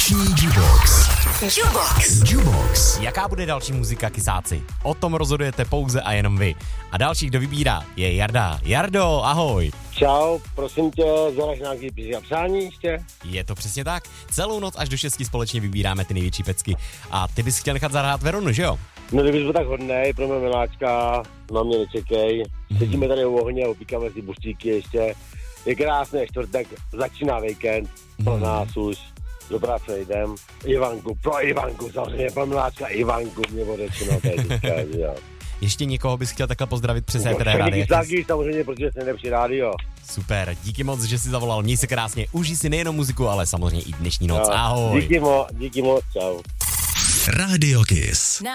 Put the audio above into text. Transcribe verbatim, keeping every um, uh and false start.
Noční Jukebox. Jukebox. Jukebox. Jaká bude další muzika, kysáci? O tom rozhodujete pouze a jenom vy. A další, kdo vybírá, je Jarda. Jardo, ahoj. Čau, prosím tě, zalaž nějaký písně a přání ještě? Je to přesně tak. Celou noc až do šesti společně vybíráme ty největší pecky. A ty bys chtěl nechat zahrát Veronu, že jo? No kdybys byl tak hodnej, pro mě miláčka, na mě nečekej. Sedíme tady u ohně, opíkáme si buštíky ještě. Je krásný čtvrtek, začíná víkend, pro nás už. Do práce jdem. Ivanku, pro Ivanku, samozřejmě pro miláčka Ivanku, mě odečeno, to je teďka, jo. Ještě někoho bys chtěl takhle pozdravit přes éter rádia? Taky samozřejmě, protože jsi nejlepší rádio. Super, díky moc, že jsi zavolal. Měj se krásně, užij si nejenom muziku, ale samozřejmě i dnešní noc. Ahoj. Díky moc, díky moc, čau. Radio Kiss.